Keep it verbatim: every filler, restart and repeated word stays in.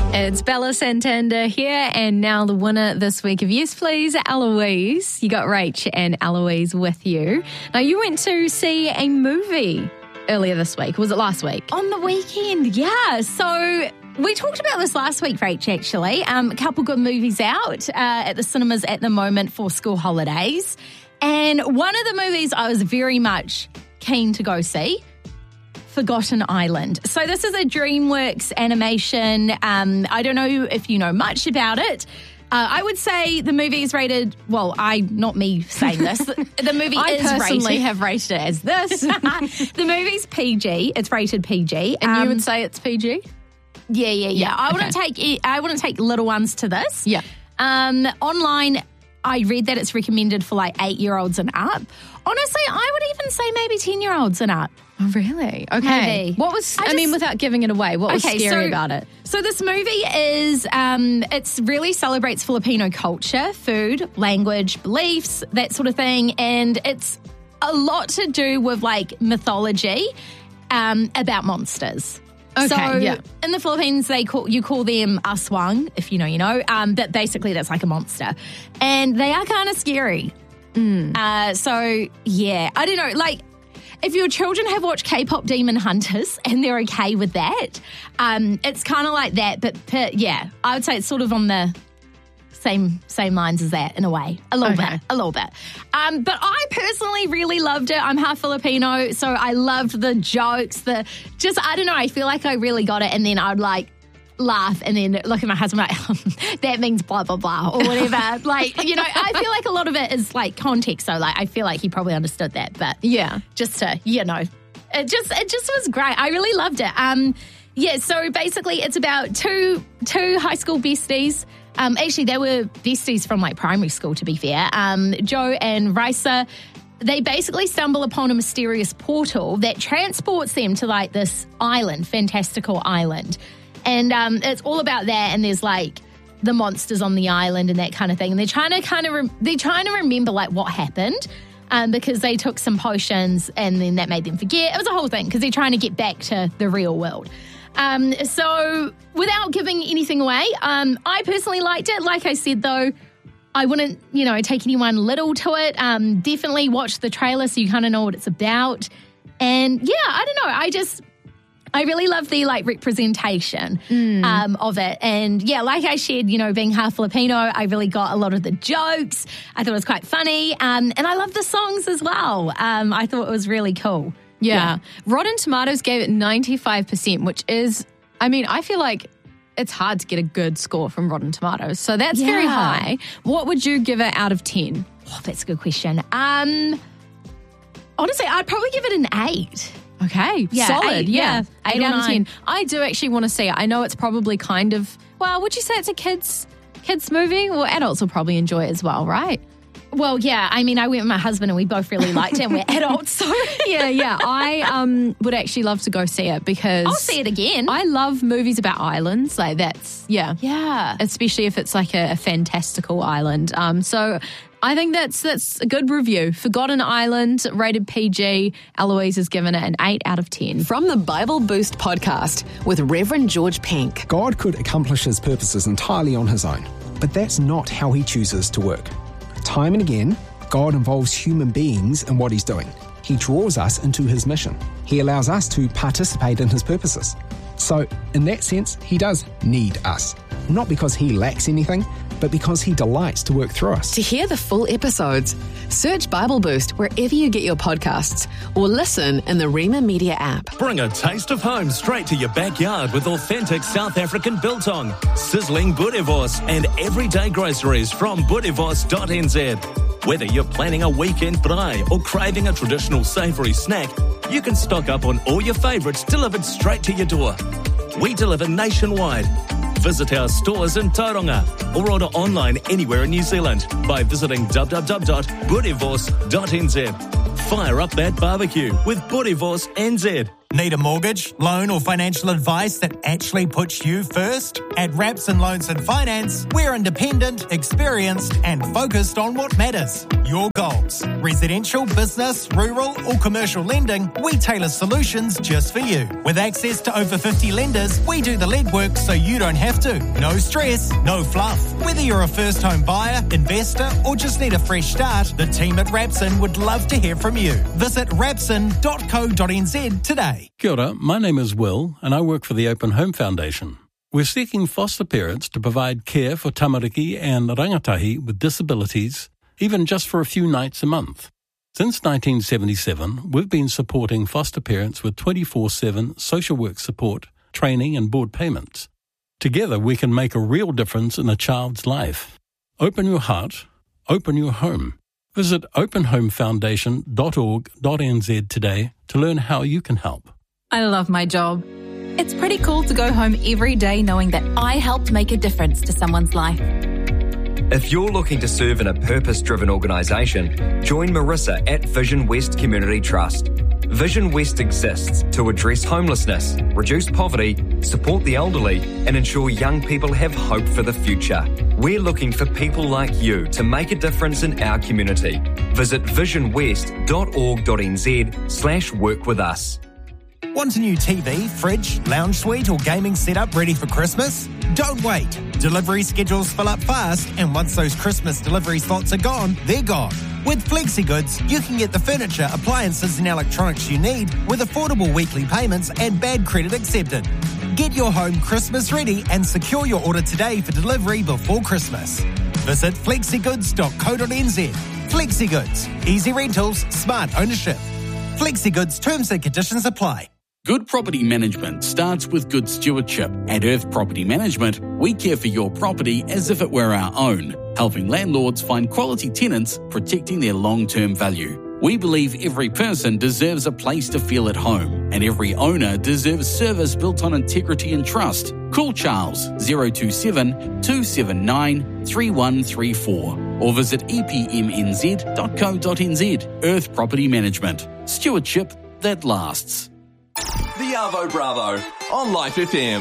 It's Bella Santander here, and now the winner this week of Yes Please, Eloise. You got Rach and Eloise with you. Now, you went to see a movie earlier this week. Was it last week? On the weekend, yeah. So we talked about this last week, Rach, actually. Um, a couple good movies out uh, at the cinemas at the moment for school holidays. And one of the movies I was very much keen to go see, Forgotten Island. So this is a DreamWorks animation. Um, I don't know if you know much about it. Uh, I would say the movie is rated, well, I, not me saying this, the movie I is personally rated. have rated it as this. The movie's P G. It's rated P G. And um, you would say it's P G? Yeah, yeah, yeah. Yeah, I okay. wouldn't take I wouldn't take little ones to this. Yeah. Um, online, I read that it's recommended for like eight-year-olds and up. Honestly, I would even say maybe ten-year-olds and up. Oh, really? Okay. Maybe. What was, I, I mean, just- without giving it away, what was Okay, scary so- about it? So this movie is, um, it's really celebrates Filipino culture, food, language, beliefs, that sort of thing. And it's a lot to do with like mythology um, about monsters. Okay, so yeah. in the Philippines, they call you call them aswang, if you know, you know. Um, but basically, that's like a monster, and they are kind of scary. Mm. Uh, so yeah, I don't know. Like, if your children have watched K-pop Demon Hunters and they're okay with that, um, it's kind of like that. But per, yeah, I would say it's sort of on the same same lines as that in a way, a little Okay. bit, a little bit. Um, but I personally really loved it. I'm half Filipino, so I loved the jokes. The just I don't know. I feel like I really got it, and then I'd like laugh and then look at my husband like that means blah blah blah or whatever. Like, you know, I feel like a lot of it is like context. So like I feel like he probably understood that, but Yeah. just to you know, it just it just was great. I really loved it. Um, yeah. So basically, it's about two two high school besties. Um, actually, they were besties from like primary school, to be fair. Um, Joe and Raisa, they basically stumble upon a mysterious portal that transports them to like this island, fantastical island. And um, it's all about that. And there's like the monsters on the island and that kind of thing. And they're trying to kind of, re- they're trying to remember like what happened um, because they took some potions and then that made them forget. It was a whole thing because they're trying to get back to the real world. Um, so without giving anything away, um, I personally liked it. Like I said, though, I wouldn't, you know, take anyone little to it. Um, definitely watch the trailer so you kind of know what it's about. And yeah, I don't know. I just, I really love the like representation Mm. um, of it. And yeah, like I shared, you know, being half Filipino, I really got a lot of the jokes. I thought it was quite funny. Um, and I love the songs as well. Um, I thought it was really cool. Yeah. Yeah. Rotten Tomatoes gave it ninety-five percent, which is, I mean, I feel like it's hard to get a good score from Rotten Tomatoes. So that's very Yeah. high. What would you give it out of ten? Oh, that's a good question. Um, honestly, I'd probably give it an eight. Okay. Yeah, Solid. eight, yeah. yeah. Eight, Eight or out of nine. ten. I do actually want to see it. I know it's probably kind of, well, would you say it's a kids kids movie? Well, adults will probably enjoy it as well, right? Well, yeah, I mean, I went with my husband and we both really liked it and we're adults, so Yeah, yeah. I um would actually love to go see it because I'll see it again. I love movies about islands. Like that's yeah. yeah. Especially if it's like a, a fantastical island. Um, so I think that's that's a good review. Forgotten Island, rated P G. Eloise has given it an eight out of ten. From the Bible Boost podcast with Reverend George Pink. God could accomplish his purposes entirely on his own, but that's not how he chooses to work. Time and again, God involves human beings in what he's doing. He draws us into his mission. He allows us to participate in his purposes. So, in that sense, he does need us. Not because he lacks anything, but because he delights to work through us. To hear the full episodes, search Bible Boost wherever you get your podcasts or listen in the Rema Media app. Bring a taste of home straight to your backyard with authentic South African biltong, sizzling boerewors and everyday groceries from boerewors dot n z. Whether you're planning a weekend braai or craving a traditional savoury snack, you can stock up on all your favourites delivered straight to your door. We deliver nationwide. Visit our stores in Tauranga or order online anywhere in New Zealand by visiting w w w dot boerewors dot n z. Fire up that barbecue with Boerewors N Z. Need a mortgage, loan or financial advice that actually puts you first? At Rapson Loans and Finance, we're independent, experienced and focused on what matters. Your goals. Residential, business, rural or commercial lending, we tailor solutions just for you. With access to over fifty lenders, we do the legwork so you don't have to. No stress, no fluff. Whether you're a first home buyer, investor or just need a fresh start, the team at Rapson would love to hear from you. Visit rapson dot co dot n z today. Kia ora, my name is Will and I work for the Open Home Foundation. We're seeking foster parents to provide care for tamariki and rangatahi with disabilities, even just for a few nights a month. Since nineteen seventy-seven, we've been supporting foster parents with twenty-four seven social work support, training and board payments. Together we can make a real difference in a child's life. Open your heart, open your home. Visit open home foundation dot org dot n z today to learn how you can help. I love my job. It's pretty cool to go home every day knowing that I helped make a difference to someone's life. If you're looking to serve in a purpose-driven organisation, join Marissa at Vision West Community Trust. Vision West exists to address homelessness, reduce poverty, support the elderly, and ensure young people have hope for the future. We're looking for people like you to make a difference in our community. Visit vision west dot org dot n z slash work with us. Want a new T V, fridge, lounge suite or gaming setup ready for Christmas? Don't wait. Delivery schedules fill up fast and once those Christmas delivery slots are gone, they're gone. With FlexiGoods, you can get the furniture, appliances and electronics you need with affordable weekly payments and bad credit accepted. Get your home Christmas ready and secure your order today for delivery before Christmas. Visit flexigoods dot co dot n z. FlexiGoods. Easy rentals, smart ownership. FlexiGoods terms and conditions apply. Good property management starts with good stewardship. At Earth Property Management, we care for your property as if it were our own, helping landlords find quality tenants, protecting their long-term value. We believe every person deserves a place to feel at home, and every owner deserves service built on integrity and trust. Call Charles zero two seven, two seven nine, three one three four or visit e p m n z dot co dot n z. Earth Property Management. Stewardship that lasts. The Arvo Bravo on Life F M.